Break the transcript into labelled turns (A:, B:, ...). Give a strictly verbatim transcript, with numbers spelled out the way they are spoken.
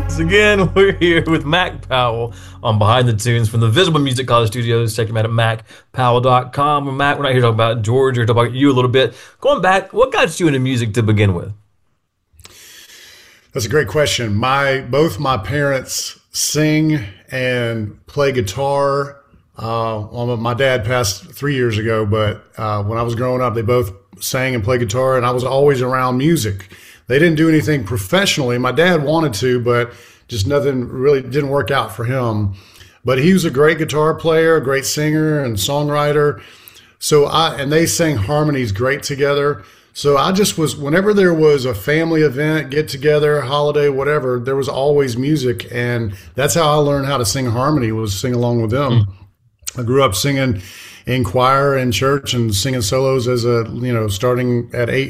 A: Again, we're here with Mac Powell on Behind the Tunes from the Visible Music College Studios. Check him out at mac powell dot com. We're Mac, we're not here to talk about George, we're here to talk about you a little bit. Going back, what got you into music to begin with?
B: That's a great question. My both my parents sing and play guitar. Uh, well, my dad passed three years ago, but uh, when I was growing up, they both sang and played guitar, and I was always around music. They didn't do anything professionally. My dad wanted to, but just nothing really didn't work out for him. But he was a great guitar player, a great singer and songwriter. So I, and they sang harmonies great together. So I just was, whenever there was a family event, get together, holiday, whatever, there was always music. And that's how I learned how to sing harmony, was sing along with them. Mm. I grew up singing in choir in church and singing solos as a, you know, starting at eight